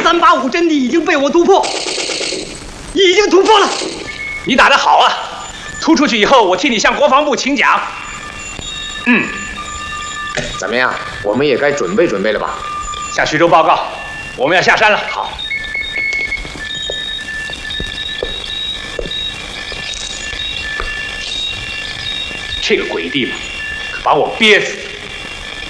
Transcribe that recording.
385阵地已经被我突破，已经突破了。 你打得好啊！突出去以后，我替你向国防部请奖。 怎么样？我们也该准备准备了吧？ 向徐州报告，我们要下山了。好。这个鬼地方，可把我憋死了。